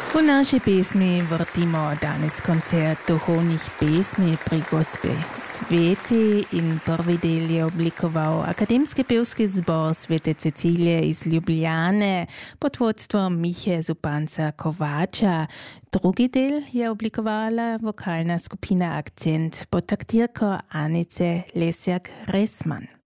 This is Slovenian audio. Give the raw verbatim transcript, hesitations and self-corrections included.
V naši pesmi vrtimo danes koncert duhovnih pesmi pri gospe Sveti in prvi del je oblikoval Akademski pevski zbor Svete Cecilije iz Ljubljane pod vodstvom Mihe Zupanca Kovača. Drugi del je oblikovala vokalna skupina Akcent pod taktirko Anice Lesjak-Resman.